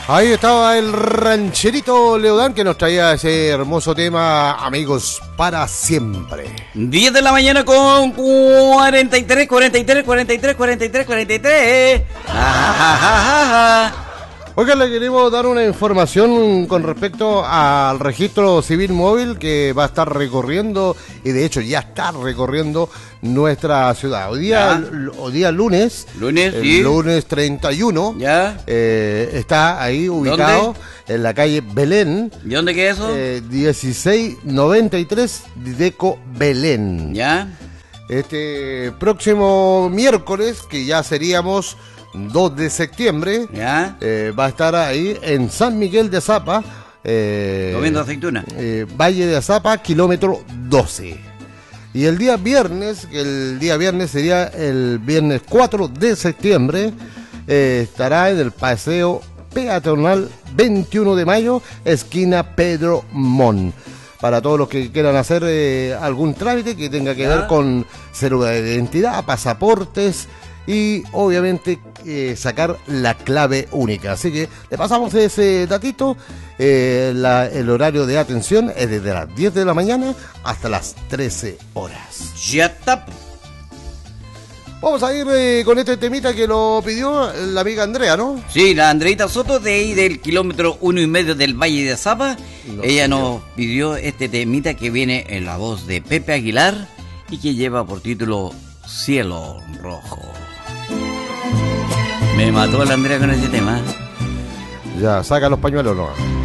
Ahí estaba el rancherito Leodán que nos traía ese hermoso tema, Amigos para Siempre. 10 de la mañana con 43. Oiga, le queremos dar una información con respecto al registro civil móvil que va a estar recorriendo, y de hecho ya está recorriendo nuestra ciudad. Hoy día lunes, sí. Lunes 31, ¿Ya? Está ahí ubicado en la calle Belén. ¿Y dónde queda eso? 1693 Deco Belén. ¿Ya? Este próximo miércoles, que ya seríamos 2 de septiembre, ¿Ya? Va a estar ahí en San Miguel de Azapa, Comiendo aceituna. Valle de Azapa, kilómetro 12. Y el día viernes, sería el viernes 4 de septiembre, estará en el paseo peatonal 21 de mayo, esquina Pedro Mon. Para todos los que quieran hacer algún trámite que tenga que ver con cédula de identidad, pasaportes y obviamente sacar la clave única. Así que le pasamos ese datito. El horario de atención es desde las 10 de la mañana hasta las 13 horas. Ya está. Vamos a ir con este temita que lo pidió la amiga Andrea, ¿no? Sí, la Andreita Soto de ahí del kilómetro 1,5 del Valle de Azapa. Ella nos pidió este temita que viene en la voz de Pepe Aguilar y que lleva por título Cielo Rojo. Me mató la Andrea con ese tema. Ya, saca los pañuelos, ¿no?